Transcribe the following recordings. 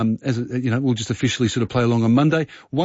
We'll just officially sort of play along on Monday.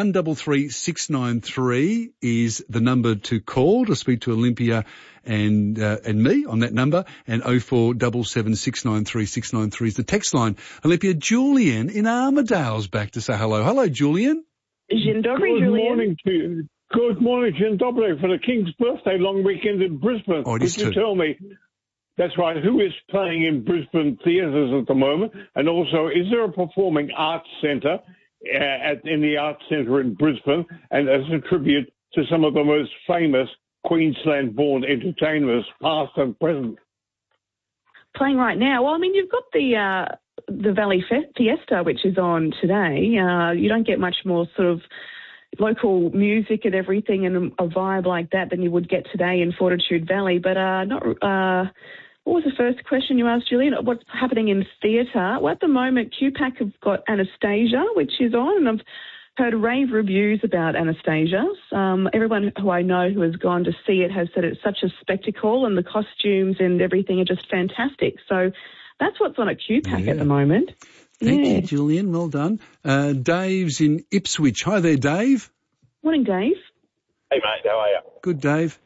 133693 is the number to call to speak to Olympia and me on that number, and 0477693693 is the text line. Olympia, Julian in Armadale's back to say hello. Hello, Julian. Dzień dobry, Good Julian. morning to you. Good morning, Dzień dobry, for the King's birthday long weekend in Brisbane. Oh, it is Could you too. tell me, that's right, who is playing in Brisbane theatres at the moment? And also, is there a performing arts centre in the Arts Centre in Brisbane, and as a tribute to some of the most famous Queensland-born entertainers, past and present? Playing right now. Well, I mean, you've got the Valley Fiesta, which is on today. You don't get much more sort of local music and everything and a vibe like that than you would get today in Fortitude Valley. But what was the first question you asked, Julian? What's happening in theatre? Well, at the moment, QPAC have got Anastasia, which is on, and I've heard rave reviews about Anastasia. Everyone who I know who has gone to see it has said it's such a spectacle, and the costumes and everything are just fantastic. So that's what's on at QPAC at the moment. Thank you, Julian. Well done. Dave's in Ipswich. Hi there, Dave. Morning, Dave. Hey, mate. How are you? Good, Dave.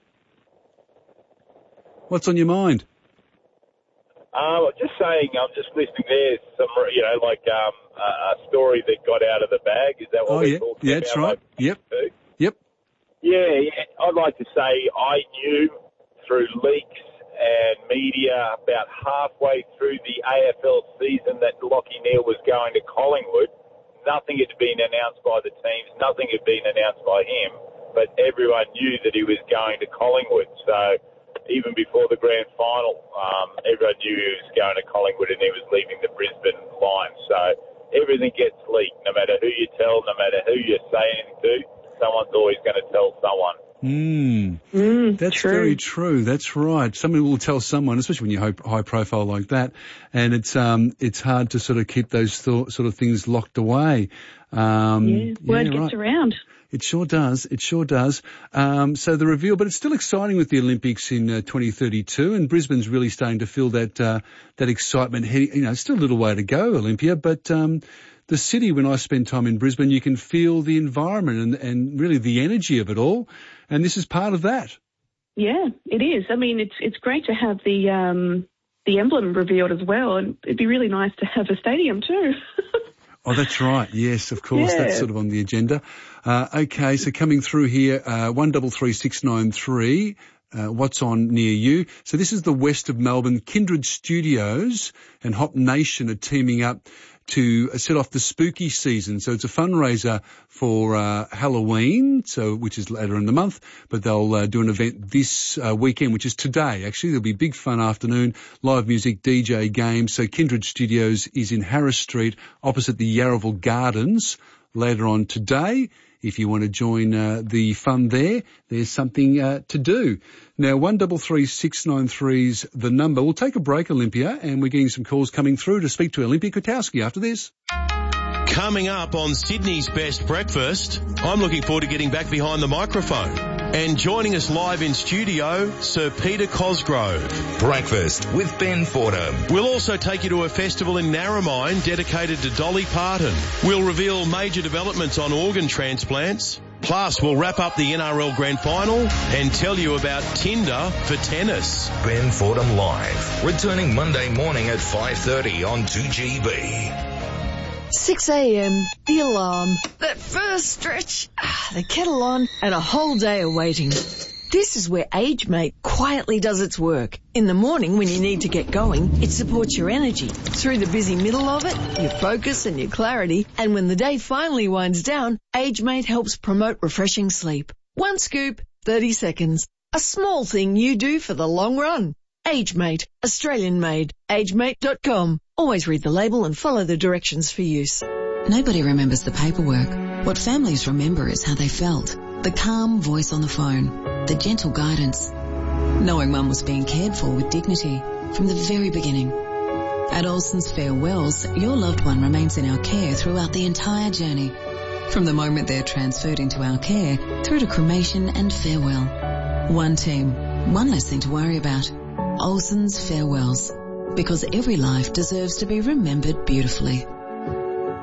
What's on your mind? Just saying, I'm just listening there, some, a story that got out of the bag. Is that what we're talking about? Yeah, that's right. Yep. Yeah. I'd like to say I knew through leaks and media about halfway through the AFL season that Lachie Neale was going to Collingwood. Nothing had been announced by the teams. Nothing had been announced by him. But everyone knew that he was going to Collingwood. So even before the grand final, everyone knew he was going to Collingwood and he was leaving the Brisbane Lions. So everything gets leaked. No matter who you tell, no matter who you say anything to, someone's always going to tell someone. That's true. Very true. That's right. Somebody will tell someone, especially when you're high profile like that, and it's hard to sort of keep those sort of things locked away. Word gets around. It sure does. So the reveal, but it's still exciting with the Olympics in 2032, and Brisbane's really starting to feel that excitement. It's still a little way to go, Olympia, but the city, when I spend time in Brisbane, you can feel the environment and really the energy of it all, and this is part of that. Yeah, it is. I mean, it's great to have the emblem revealed as well, and it'd be really nice to have a stadium too. Oh, that's right. Yes, of course. Yeah. That's sort of on the agenda. Okay, so coming through here, 133693. What's on near you? So this is the west of Melbourne. Kindred Studios and Hop Nation are teaming up to set off the spooky season. So it's a fundraiser for Halloween, which is later in the month, but they'll do an event this weekend, which is today. Actually, there'll be big fun afternoon, live music, DJ games. So Kindred Studios is in Harris Street, opposite the Yarraville Gardens, later on today. If you want to join the fun there's something to do. Now, 133693's the number. We'll take a break, Olympia, and we're getting some calls coming through to speak to Olympia Kotowski after this. Coming up on Sydney's Best Breakfast, I'm looking forward to getting back behind the microphone. And joining us live in studio, Sir Peter Cosgrove. Breakfast with Ben Fordham. We'll also take you to a festival in Narromine dedicated to Dolly Parton. We'll reveal major developments on organ transplants. Plus, we'll wrap up the NRL Grand Final and tell you about Tinder for tennis. Ben Fordham Live, returning Monday morning at 5:30 on 2GB. 6 a.m, the alarm, that first stretch, the kettle on, and a whole day of waiting. This is where AgeMate quietly does its work. In the morning when you need to get going, it supports your energy. Through the busy middle of it, your focus and your clarity. And when the day finally winds down, AgeMate helps promote refreshing sleep. One scoop, 30 seconds. A small thing you do for the long run. AgeMate, Australian made. AgeMate.com. Always read the label and follow the directions for use. Nobody remembers the paperwork. What families remember is how they felt. The calm voice on the phone. The gentle guidance. Knowing Mum was being cared for with dignity from the very beginning. At Olsen's Farewells, your loved one remains in our care throughout the entire journey. From the moment they're transferred into our care through to cremation and farewell. One team, one less thing to worry about. Olsen's Farewells. Because every life deserves to be remembered beautifully.